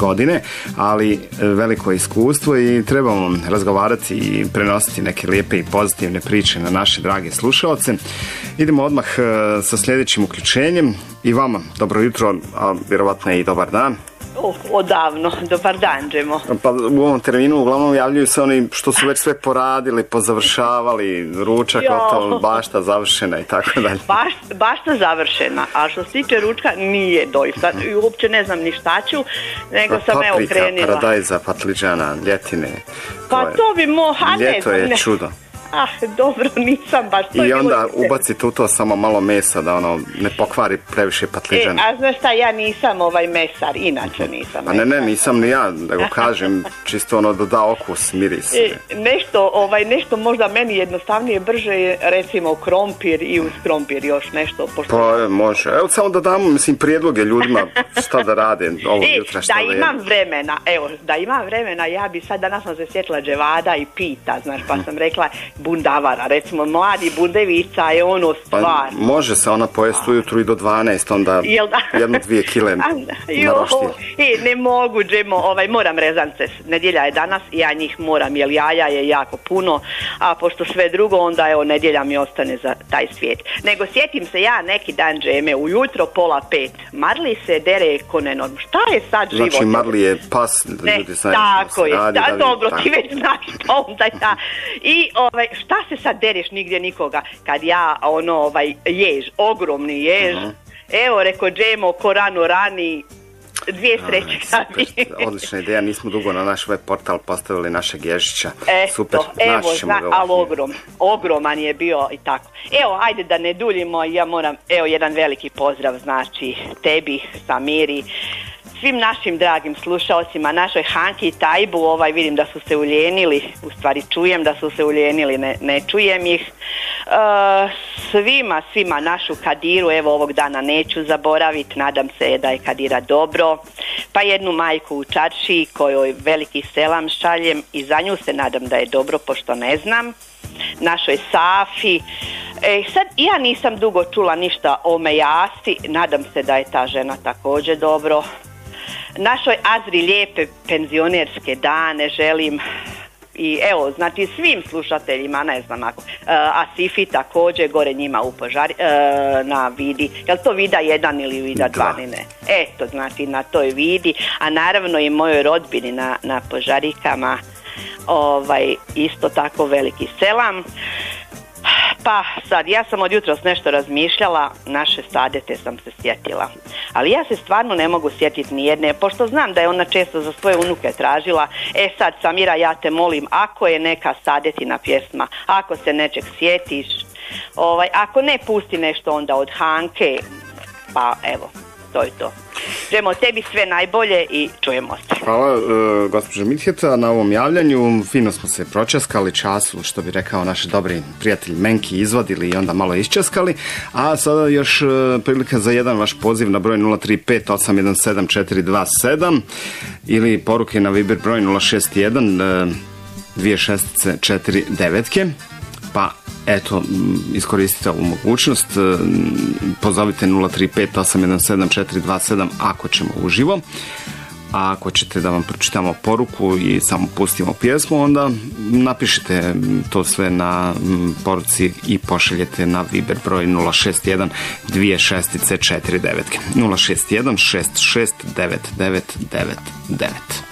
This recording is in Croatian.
godine, ali veliko iskustvo i trebamo razgovarati i prenositi neke lijepe i pozitivne priče na naše drage slušalce. Idemo odmah sa sljedećim uključenjem. I vama dobro jutro, a vjerovatno i dobar dan. Odavno, dobar dan, Džemo. Pa u ovom terminu uglavnom javljaju se oni što su već sve poradili, pozavršavali, ručak, gotovo, bašta završena i tako dalje. Bašta završena, a što se tiče ručka nije doista. I uopće ne znam ni šta ću, nego sam evo krenila. Paprika, paradajza, patliđana, ljetine. Pa to bi ljeto je čudo. Dobro, nisam baš to. I onda ubaciti u to samo malo mesa da ono ne pokvari previše patliđana. A znaš šta, ja nisam mesar, inače nisam mesar. Ne, nisam ni ja, nego kažem čisto ono da da okus, miris. Nešto možda meni jednostavnije, brže je recimo krompir i uz krompir još nešto. Pa može, evo samo da damo prijedloge ljudima šta da rade ovo jutra. Da imam vremena, ja bi sad danas sam se sjetila dževada i pita, znaš, pa sam rekla bundavara, recimo mladi bundevica je ono stvar. Pa može se ona pojesti ujutru i do 12, onda 1-2 kile narošti. Ne mogu, Džemo, moram rezance, nedjelja je danas, ja njih moram, jer jaja je jako puno, a pošto sve drugo, onda nedjelja mi ostane za taj svijet. Nego sjetim se ja neki dan, Džeme, ujutro 4:30, Marli se dere ko nenormalno. Šta je sad život? Znači Marli je pas, ljudi znaju tako je, dobro, ti već znaš pa onda ja. I šta se sad dereš, nigdje nikoga, kad ja jež, ogromni jež, evo reko Džemo, ko rani, 2 sreće sad. Odlična ideja, nismo dugo na naš web portal postavili našeg ježića. Super, naći ćemo ga. Ali ogroman je bio i tako. Evo, ajde da ne duljimo, ja moram, jedan veliki pozdrav, znači tebi, Samiri, svim našim dragim slušalcima, našoj Hanki i Tajbu, vidim da su se uljenili, u stvari čujem da su se uljenili, ne čujem ih. Svima našu Kadiru, evo ovog dana neću zaboraviti, nadam se da je Kadira dobro, pa jednu majku u Čarši kojoj veliki selam šaljem i za nju se nadam da je dobro, pošto ne znam, našoj Safi. Sad ja nisam dugo čula ništa o Mejasi, nadam se da je ta žena također dobro. Našoj Azri lijepe penzionerske dane želim i evo, znači svim slušateljima, ne znam ako, Asifi također, gore njima u na Vidi, jel to Vida 1 ili Vida 2, ne? Eto, znači na toj Vidi, a naravno i mojoj rodbini na Požarikama, isto tako veliki selam. Pa sad, ja sam od jutros nešto razmišljala, naše Sadete sam se sjetila, ali ja se stvarno ne mogu sjetiti ni jedne, pošto znam da je ona često za svoje unuke tražila. Sad, Samira, ja te molim, ako je neka Sadetina pjesma, ako se nečeg sjetiš, ako ne, pusti nešto onda od Hanke, pa evo, to je to. Džemo, tebi sve najbolje i čujemo se. Hvala, gospođo Mitheta, na ovom javljanju. Fino smo se pročaskali času, što bi rekao naš dobri prijatelj Menki, izvadili i onda malo iščaskali. A sada još prilika za jedan vaš poziv na broj 035-817-427 ili poruke na Viber broj 061-2649. Pa eto, iskoristite ovu mogućnost, pozovite 035-817-427 ako ćemo uživo, a ako ćete da vam pročitamo poruku i samo pustimo pjesmu, onda napišite to sve na poruci i pošaljete na Viber broj 061 264 9 061 66 99 99.